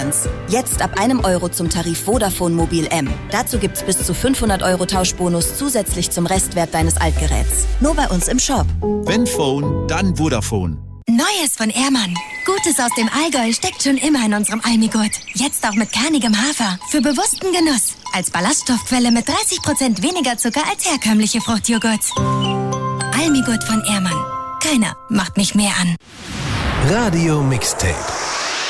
Deutschlands. Jetzt ab 1 Euro zum Tarif Vodafone Mobil M. Dazu gibt's bis zu 500 Euro Tauschbonus zusätzlich zum Restwert deines Altgeräts. Nur bei uns im Shop. Wenn Phone, dann Vodafone. Neues von Ehrmann. Gutes aus dem Allgäu steckt schon immer in unserem Almigurt. Jetzt auch mit kernigem Hafer. Für bewussten Genuss. Als Ballaststoffquelle mit 30% weniger Zucker als herkömmliche Fruchtjoghurts. Almigurt von Ehrmann. Keiner macht mich mehr an. Radio Mixtape.